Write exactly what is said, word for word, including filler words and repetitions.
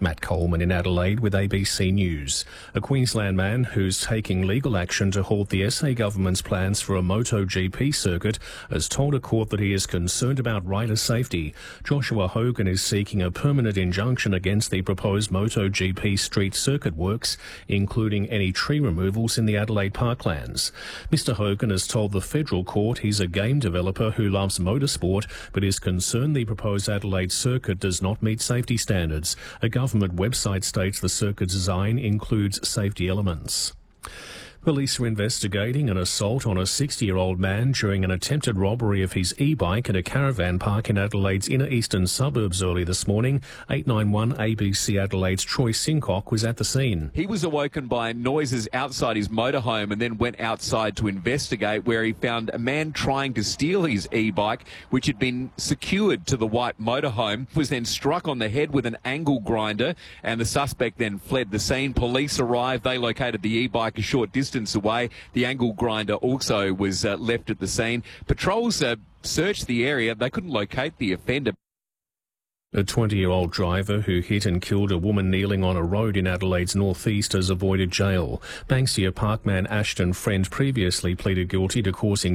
Matt Coleman in Adelaide with A B C News. A Queensland man who's taking legal action to halt the S A government's plans for a MotoGP circuit has told a court that he is concerned about rider safety. Joshua Hogan is seeking a permanent injunction against the proposed MotoGP street circuit works, including any tree removals in the Adelaide parklands. Mister Hogan has told the federal court he's a game developer who loves motorsport, but is concerned the proposed Adelaide circuit does not meet safety standards. A government website states the circuit design includes safety elements. Police are investigating an assault on a sixty-year-old man during an attempted robbery of his e-bike at a caravan park in Adelaide's inner eastern suburbs early this morning. eight nine one A B C Adelaide's Troy Sincock was at the scene. He was awoken by noises outside his motorhome and then went outside to investigate, where he found a man trying to steal his e-bike, which had been secured to the white motorhome. Was then struck on the head with an angle grinder, and the suspect then fled the scene. Police arrived. They located the e-bike a short distance away. The angle grinder also was uh, left at the scene. Patrols uh, searched the area. They couldn't locate the offender. A twenty-year-old driver who hit and killed a woman kneeling on a road in Adelaide's northeast has avoided jail. Banksia Parkman Ashton Friend previously pleaded guilty to causing